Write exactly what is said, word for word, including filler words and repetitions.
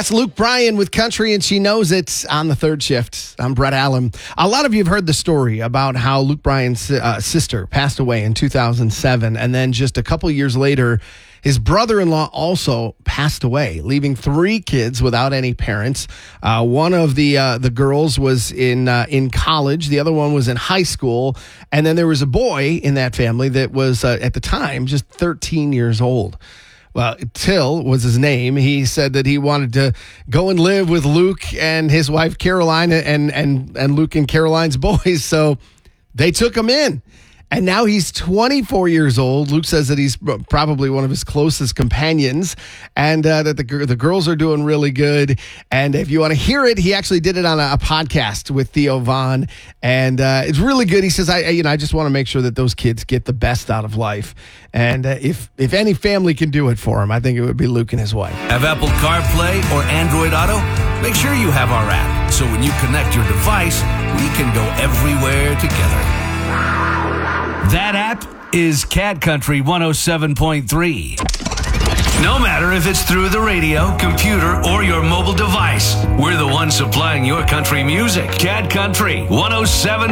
That's Luke Bryan with Country, and she knows it on the third shift. I'm Brett Allen. A lot of you have heard the story about how Luke Bryan's uh, sister passed away in two thousand seven, and then just a couple years later, his brother-in-law also passed away, leaving three kids without any parents. Uh, one of the uh, the girls was in uh, in college. The other one was in high school. And then there was a boy in that family that was, uh, at the time, just thirteen years old. Well, Till was his name. He said that he wanted to go and live with Luke and his wife, Caroline, and, and, and Luke and Caroline's boys. So they took him in. And now he's twenty-four years old. Luke says that he's probably one of his closest companions, and uh, that the the girls are doing really good. And if you want to hear it, he actually did it on a, a podcast with Theo Von, and uh, it's really good. He says, "I you know I just want to make sure that those kids get the best out of life, and uh, if if any family can do it for him, I think it would be Luke and his wife." Have Apple CarPlay or Android Auto? Make sure you have our app, so when you connect your device, we can go everywhere together. That app is Cat Country one oh seven point three. No matter if it's through the radio, computer, or your mobile device, we're the ones supplying your country music. Cat Country one oh seven